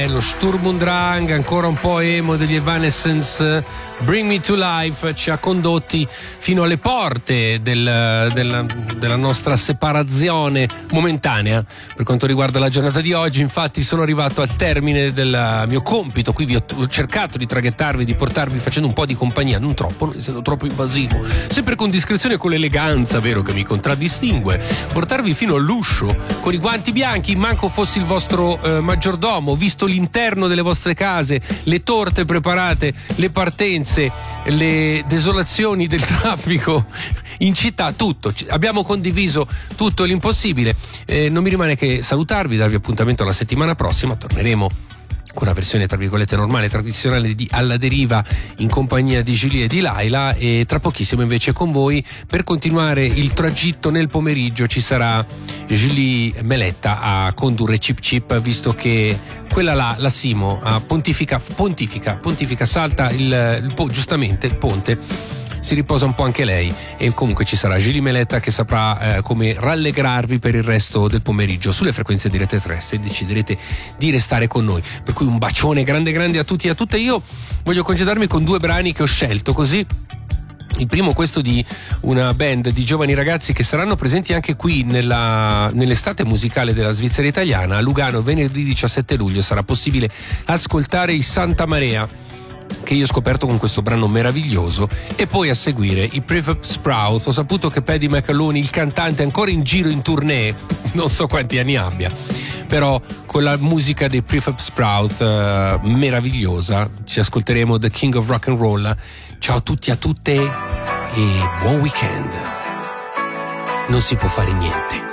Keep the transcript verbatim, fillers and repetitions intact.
Lo Sturm und Drang, ancora un po' emo degli Evanescence, Bring Me to Life, ci ha condotti fino alle porte del, della, della nostra separazione momentanea. Per quanto riguarda la giornata di oggi, infatti, sono arrivato al termine del mio compito. Qui vi ho, ho cercato di traghettarvi, di portarvi facendo un po' di compagnia, non troppo, non essendo troppo invasivo, sempre con discrezione e con l'eleganza, vero, che mi contraddistingue, portarvi fino all'uscio con i guanti bianchi, manco fossi il vostro eh, maggiordomo, visto l'interno delle vostre case, le torte preparate, le partenze, le desolazioni del traffico in città, tutto. Abbiamo condiviso tutto l'impossibile. Eh, non mi rimane che salutarvi, darvi appuntamento la settimana prossima. Torneremo con una versione tra virgolette normale, tradizionale di Alla Deriva in compagnia di Julie e di Laila, e tra pochissimo invece con voi per continuare il tragitto nel pomeriggio ci sarà Julie Meletta a condurre Chip Chip, visto che quella là, la Simo, a pontifica, pontifica, pontifica, salta il, il giustamente il ponte, si riposa un po' anche lei, e comunque ci sarà Julie Meletta che saprà eh, come rallegrarvi per il resto del pomeriggio sulle frequenze di Rete tre, se deciderete di restare con noi. Per cui un bacione grande grande a tutti e a tutte. Io voglio congedarmi con due brani che ho scelto così. Il primo, questo di una band di giovani ragazzi che saranno presenti anche qui nella, nell'estate musicale della Svizzera italiana. A Lugano venerdì diciassette luglio sarà possibile ascoltare i Santa Marea, che io ho scoperto con questo brano meraviglioso, e poi a seguire i Prefab Sprout. Ho saputo che Paddy McAloon, il cantante, è ancora in giro in tournée, non so quanti anni abbia, però con la musica dei Prefab Sprout uh, meravigliosa ci ascolteremo The King of Rock and Roll. Ciao a tutti, a tutte, e buon weekend. Non si può fare niente.